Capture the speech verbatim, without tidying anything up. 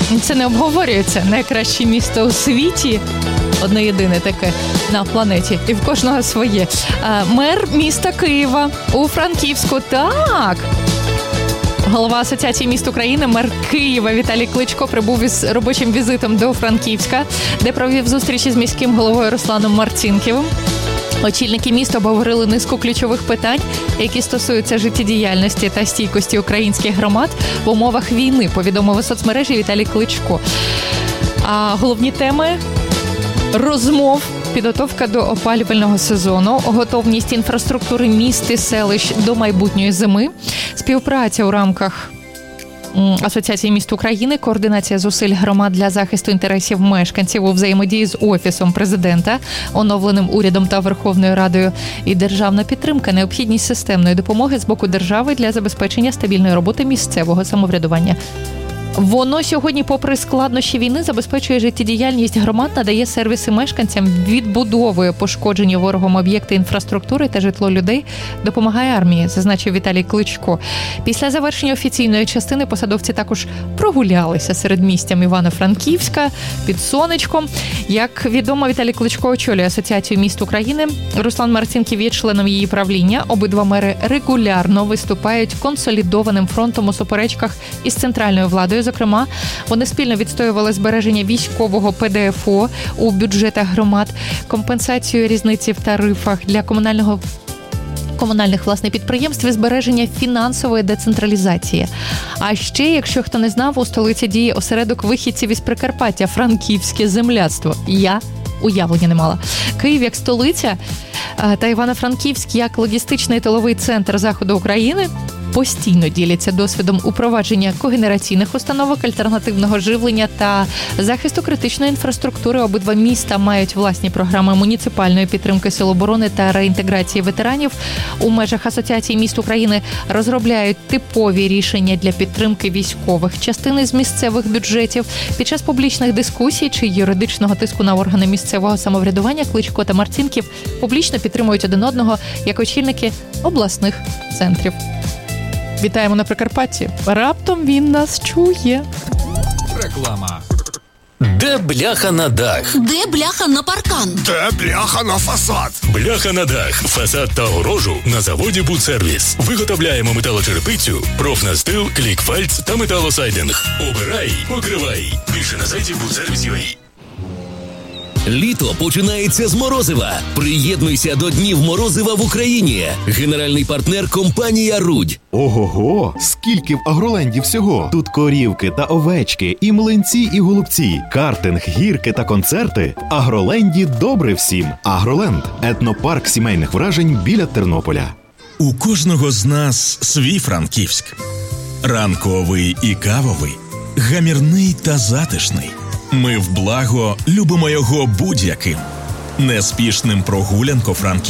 Це не обговорюється. Найкраще місто у світі. Одне єдине таке на планеті. І в кожного своє. Мер міста Києва у Франківську. Так! Голова Асоціації міст України, мер Києва Віталій Кличко прибув із робочим візитом до Франківська, де провів зустріч із міським головою Русланом Марцінківим. Очільники міста обговорили низку ключових питань, які стосуються життєдіяльності та стійкості українських громад в умовах війни, повідомив у соцмережі Віталій Кличко. А головні теми розмов: підготовка до опалювального сезону, готовність інфраструктури міст і селищ до майбутньої зими, співпраця у рамках Асоціації міст України, координація зусиль громад для захисту інтересів мешканців у взаємодії з Офісом Президента, оновленим урядом та Верховною Радою, і державна підтримка, необхідність системної допомоги з боку держави для забезпечення стабільної роботи місцевого самоврядування. Воно сьогодні, попри складнощі війни, забезпечує життєдіяльність громад, надає сервіси мешканцям, відбудовує пошкоджені ворогом об'єкти інфраструктури та житло людей, допомагає армії, зазначив Віталій Кличко. Після завершення офіційної частини посадовці також прогулялися серед містям Івано-Франківська під сонечком. Як відомо, Віталій Кличко очолює Асоціацію міст України. Руслан Марцінків є членом її правління. Обидва мери регулярно виступають консолідованим фронтом у суперечках із центральною владою. Зокрема, вони спільно відстоювали збереження військового Пе Де Еф О у бюджетах громад, компенсацію різниці в тарифах для комунального комунальних власних підприємств і збереження фінансової децентралізації. А ще, якщо хто не знав, у столиці діє осередок вихідців із Прикарпаття – Франківське земляцтво. Я уявлення не мала. Київ як столиця та Івано-Франківськ як логістичний тиловий центр заходу України постійно діляться досвідом упровадження когенераційних установок, альтернативного живлення та захисту критичної інфраструктури. Обидва міста мають власні програми муніципальної підтримки сил оборони та реінтеграції ветеранів. У межах Асоціації міст України розробляють типові рішення для підтримки військових частин із місцевих бюджетів. Під час публічних дискусій чи юридичного тиску на органи місцевого самоврядування Кличко та Марцінків публічно підтримують один одного як очільники обласних центрів. Вітаємо на Прикарпатті. Раптом він нас чує. Реклама. Де бляха на дах? Де бляха на паркан? Де бляха на фасад? Бляха на дах, фасад та огорожу на заводі «Будсервіс». Виготовляємо металочерепицю, профнастил, клікфальц та металосайдинг. Обирай, покривай. Більше на сайті будсервіс крапка ю а. Літо починається з морозива. Приєднуйся до Днів морозива в Україні. Генеральний партнер – компанія «Рудь». Ого-го! Скільки в Агроленді всього! Тут корівки та овечки, і млинці, і голубці, картинг, гірки та концерти. В Агроленді добре всім. Агроленд – етнопарк сімейних вражень біля Тернополя. У кожного з нас свій Франківськ. Ранковий і кавовий, гамірний та затишний. Ми в благо любимо його будь-яким. Неспішним прогулянко Франківськ.